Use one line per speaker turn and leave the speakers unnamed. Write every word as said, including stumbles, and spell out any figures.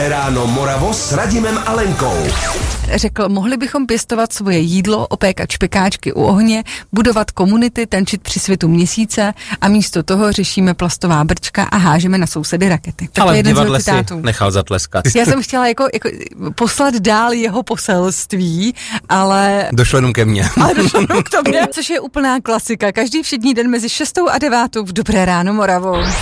Ráno Moravo s Radimem a Lenkou.
Řekl, mohli bychom pěstovat svoje jídlo, opékat špekáčky u ohně, budovat komunity, tančit při svitu měsíce a místo toho řešíme plastová brčka a hážeme na sousedy rakety. Tak
ale
je
v divadle si nechal zatleskat.
Já jsem chtěla jako, jako poslat dál jeho poselství, ale...
Došlo jenom ke mně.
Ale došlo jenom k tobě, což je úplná klasika. Každý všední den mezi šestou a devátou v Dobré ráno Moravo.